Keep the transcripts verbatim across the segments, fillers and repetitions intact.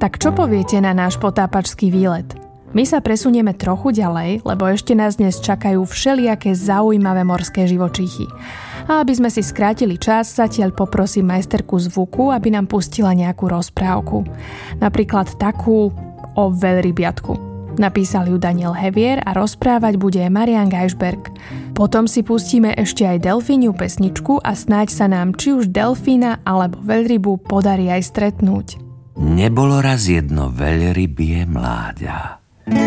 Tak čo poviete na náš potápačský výlet? My sa presunieme trochu ďalej, lebo ešte nás dnes čakajú všelijaké zaujímavé morské živočíchy. A aby sme si skrátili čas, zatiaľ poprosím majsterku zvuku, aby nám pustila nejakú rozprávku. Napríklad takú o veľrybiatku. Napísal ju Daniel Hevier a rozprávať bude Marian Geisberg. Potom si pustíme ešte aj delfíniu pesničku a snáď sa nám či už delfína alebo veľrybu podarí aj stretnúť. Nebolo raz jedno veľrybie mláďa.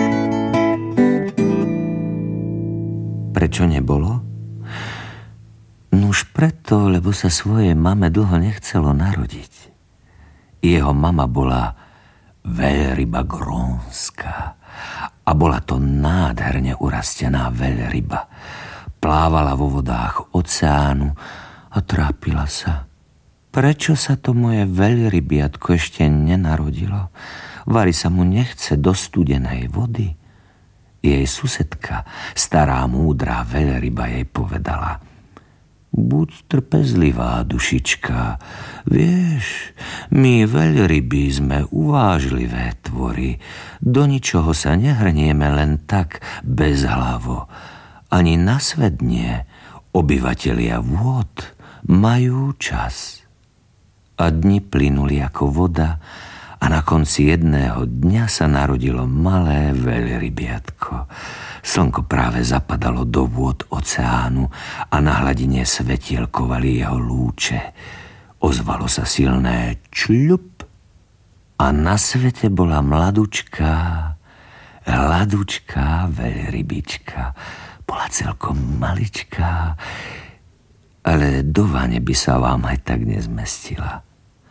Prečo nebolo? Nuž preto, lebo sa svojej mame dlho nechcelo narodiť. Jeho mama bola veľryba grónska a bola to nádherne urastená veľryba. Plávala vo vodách oceánu a trápila sa. Prečo sa to moje veľrybiatko ešte nenarodilo? Vari sa mu nechce do studenej vody. Jej susedka, stará múdrá veľryba, jej povedala: buď trpezlivá, dušička. Vieš, my veľryby sme uvážlivé tvory. Do ničoho sa nehrnieme len tak bezhlavo. Ani na svet nie. Obyvatelia vôd majú čas. A dni plynuli ako voda a na konci jedného dňa sa narodilo malé veľrybiatko. Slnko práve zapadalo do vôd oceánu a na hladine svetielkovali jeho lúče. Ozvalo sa silné čľup a na svete bola mladučká, hladúčká veľrybička. Bola celkom maličká, ale do vane by sa vám aj tak nezmestila.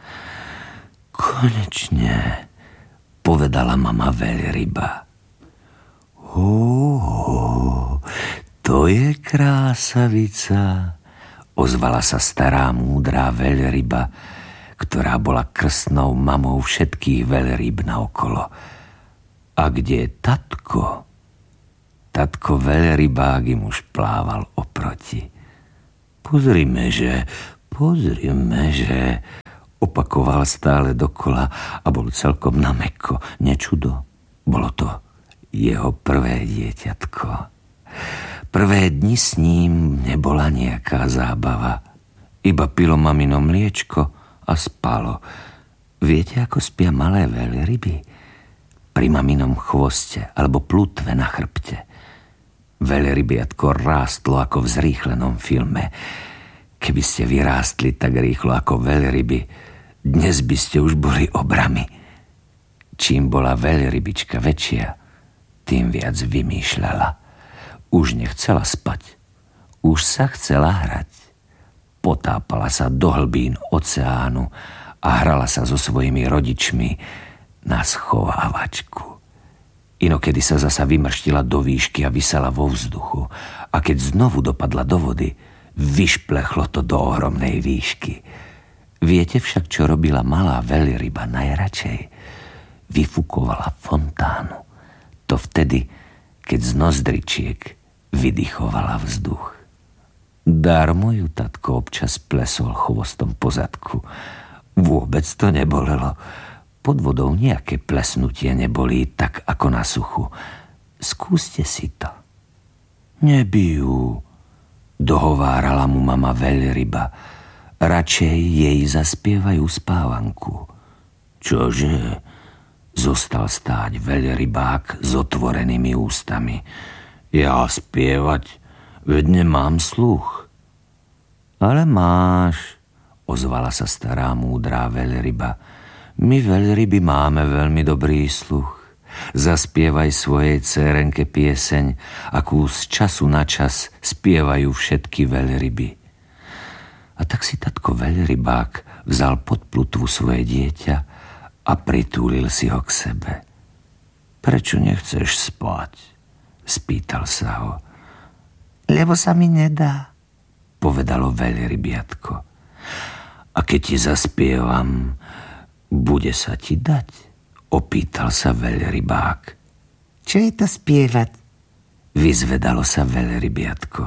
Konečne, povedala mama veľryba. Ó, to je krásavica, ozvala sa stará múdrá veľryba, ktorá bola krstnou mamou všetkých veľryb naokolo. A kde je tatko? Tatko veľrybák im už plával oproti. Pozrime, že, pozrime, že... Opakoval stále dokola a bol celkom namäkko. Nečudo, bolo to jeho prvé dieťatko. Prvé dni s ním nebola nejaká zábava. Iba pilo mamino mliečko a spalo. Viete, ako spia malé veľryby? Pri maminom chvoste alebo plutve na chrbte. Veľrybiatko rástlo ako v zrýchlenom filme. Keby ste vyrástli tak rýchlo ako veľryby, dnes by ste už boli obrami. Čím bola veľrybička väčšia, tým viac vymýšľala. Už nechcela spať. Už sa chcela hrať. Potápala sa do hlbín oceánu a hrala sa so svojimi rodičmi na schovávačku. Inokedy sa zasa vymrštila do výšky a visela vo vzduchu. A keď znovu dopadla do vody, vyšplechlo to do ohromnej výšky. Viete však, čo robila malá veľryba najradšej? Vyfukovala fontánu. To vtedy, keď z nozdričiek vydychovala vzduch. Darmo ju tatko občas plesol chvostom po zadku. Vôbec to nebolelo. Pod vodou nejaké plesnutie nebolí tak ako na suchu. Skúste si to. Nebijú, dohovárala mu mama veľryba. Radšej jej zaspievajú spávanku. Čože? Zostal stáť veľrybák s otvorenými ústami. Ja spievať? Veď nemám sluch. Ale máš, ozvala sa stará múdrá veľryba. My veľryby máme veľmi dobrý sluch. Zaspievaj svojej dcérenke pieseň, akú z času na čas spievajú všetky veľryby. A tak si tatko veľrybák vzal pod plutvu svoje dieťa a pritúlil si ho k sebe. Prečo nechceš spať? Spýtal sa ho. Lebo sa mi nedá, povedalo veľrybiatko. A keď ti zaspievam, bude sa ti dať? Opýtal sa veľrybák. Čo je to spievať? Vyzvedalo sa veľrybiatko.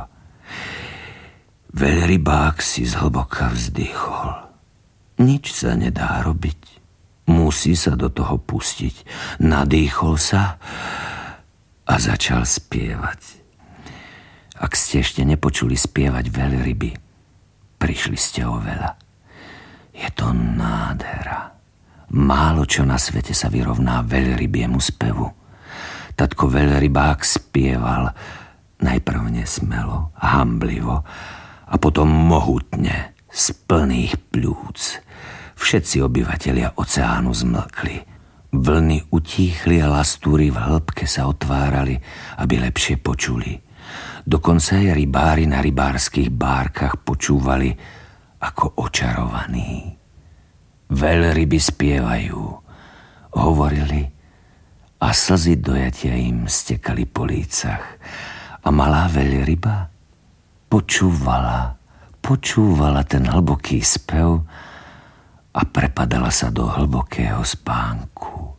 Veľrybák si zhlboka vzdychol. Nič sa nedá robiť. Musí sa do toho pustiť. Nadýchol sa a začal spievať. Ak ste ešte nepočuli spievať veľryby, prišli ste o veľa. Je to nádhera. Málo čo na svete sa vyrovná veľrybiemu spevu. Tatko veľrybák spieval najprv nesmelo, hamblivo a potom mohutne, z plných pľúc. Všetci obyvatelia oceánu zmlkli. Vlny utíchli a lastúry v hĺbke sa otvárali, aby lepšie počuli. Dokonca aj rybári na rybárskych bárkach počúvali ako očarovaní. Veľryby spievajú, hovorili a slzy dojatia im stekali po lícach. A malá veľryba počúvala, počúvala ten hlboký spev a prepadala sa do hlbokého spánku.